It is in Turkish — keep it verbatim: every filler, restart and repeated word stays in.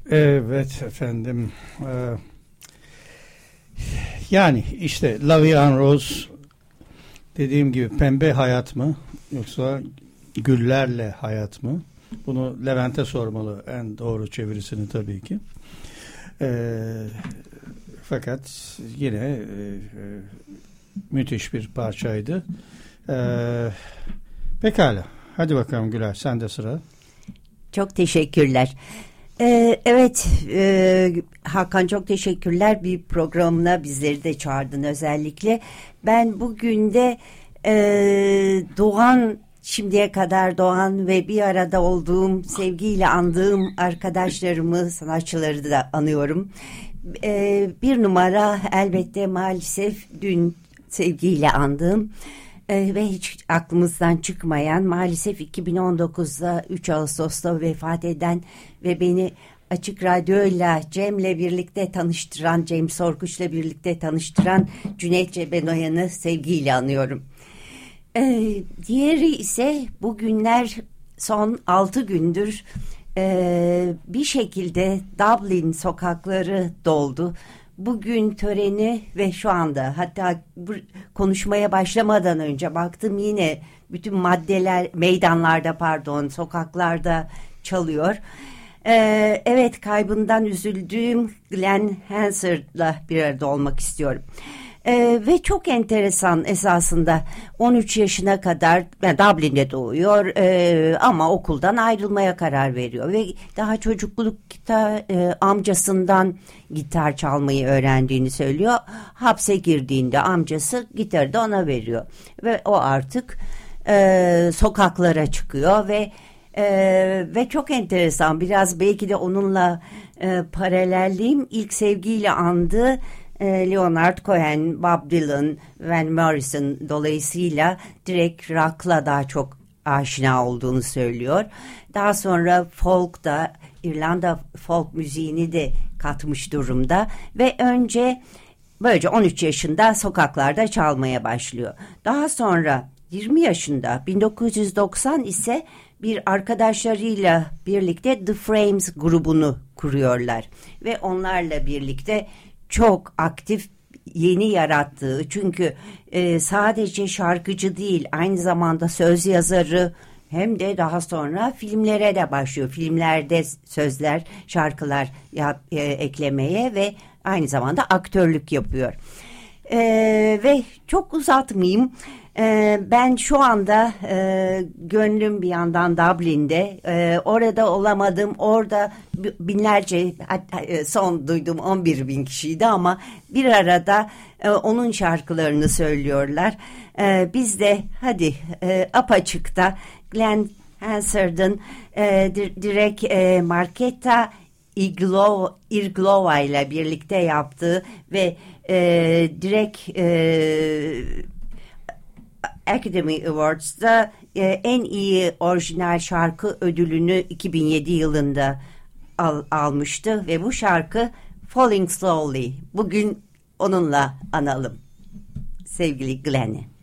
Evet efendim. Ee, yani işte La Vie en Rose, dediğim gibi pembe hayat mı yoksa güllerle hayat mı? Bunu Levent'e sormalı, en doğru çevirisini tabii ki. Ee, fakat yine e, e, müthiş bir parçaydı. Ee, pekala. Hadi bakalım Güler, sende sıra. Çok teşekkürler. Ee, evet e, Hakan, çok teşekkürler. Bir programına bizleri de çağırdın özellikle. Ben bugün de e, Doğan, şimdiye kadar Doğan ve bir arada olduğum, sevgiyle andığım arkadaşlarımı, sanatçıları da anıyorum. Ee, bir numara elbette maalesef dün sevgiyle andığım Ee, ve hiç aklımızdan çıkmayan, maalesef iki bin on dokuzda üç Ağustos'ta vefat eden ve beni Açık Radyo'yla Cem'le birlikte tanıştıran, Cem Sorkuç'la birlikte tanıştıran Cüneyt Cebenoyan'ı sevgiyle anıyorum. Ee, diğeri ise bugünler, son altı gündür e, bir şekilde Dublin sokakları doldu. Bugün töreni ve şu anda, hatta bu konuşmaya başlamadan önce baktım, yine bütün maddeler meydanlarda, pardon sokaklarda çalıyor. Ee, evet, kaybından üzüldüğüm Glen Hansard'la bir arada olmak istiyorum. Ee, ve çok enteresan esasında, on üç yaşına kadar yani Dublin'de doğuyor e, ama okuldan ayrılmaya karar veriyor ve daha çocuklukta e, amcasından gitar çalmayı öğrendiğini söylüyor. Hapse girdiğinde amcası gitarı da ona veriyor ve o artık e, sokaklara çıkıyor ve e, ve çok enteresan, biraz belki de onunla e, paralelliğim, ilk sevgiyle andığı Leonard Cohen, Bob Dylan, Van Morrison dolayısıyla direkt rock'la daha çok aşina olduğunu söylüyor. Daha sonra folk da, İrlanda folk müziğini de katmış durumda ve önce böylece on üç yaşında sokaklarda çalmaya başlıyor. Daha sonra yirmi yaşında, bin dokuz yüz doksan ise bir arkadaşlarıyla birlikte The Frames grubunu kuruyorlar ve onlarla birlikte çok aktif, yeni yarattığı, çünkü e, sadece şarkıcı değil, aynı zamanda söz yazarı, hem de daha sonra filmlere de başlıyor. Filmlerde sözler, şarkılar yap, e, eklemeye ve aynı zamanda aktörlük yapıyor. E, ve çok uzatmayayım. Ee, ben şu anda e, gönlüm bir yandan Dublin'de, e, orada olamadım, orada binlerce, hatta e, son duyduğum on bir bin kişiydi ama bir arada e, onun şarkılarını söylüyorlar. E, biz de hadi e, apaçıkta Glen Hansard'ın e, di- direkt e, Marketa Irglova, Irglova ile birlikte yaptığı ve e, direkt e, Academy Awards'da e, en iyi orijinal şarkı ödülünü iki bin yedi yılında al, almıştı ve bu şarkı Falling Slowly. Bugün onunla analım sevgili Glen'i.